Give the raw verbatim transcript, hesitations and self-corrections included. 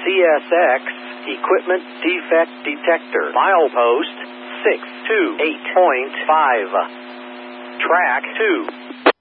S X Equipment Defect Detector. Milepost six two eight point five. Track two.